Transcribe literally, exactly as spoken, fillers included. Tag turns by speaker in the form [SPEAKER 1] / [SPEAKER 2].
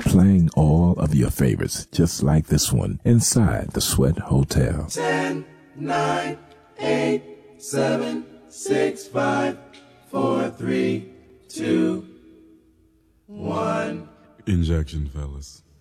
[SPEAKER 1] playing all of your favorites, just like this one, inside the Sweat Hotel.
[SPEAKER 2] ten, nine, eight, seven, six, five, four, three, two, one.
[SPEAKER 3] Injection, fellas.